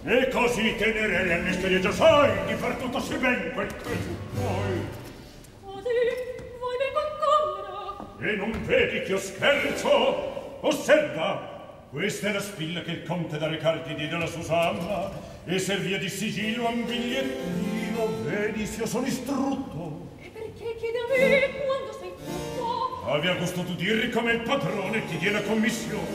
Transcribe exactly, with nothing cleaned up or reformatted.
E così tenere le mestieri già sai di far tutto sì ben quel che tu vuoi. Così vuoi ben concordere? E non vedi che io scherzo? Osserva! Questa è la spilla che il conte da recar ti diede alla Susanna e servia di sigillo a un bigliettino. Vedi se io sono istrutto. E perché chiede a me quando sei tutto? Abbia gusto tu dirri come il padrone ti dia la commissione.